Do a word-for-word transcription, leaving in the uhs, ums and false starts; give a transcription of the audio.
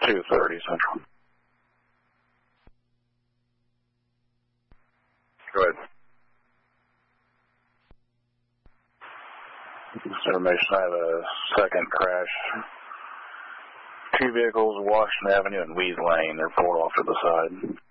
two thirty Central. Go ahead. Information, I have a second crash. Two vehicles, Washington Avenue and Weed Lane. They're pulled off to the side.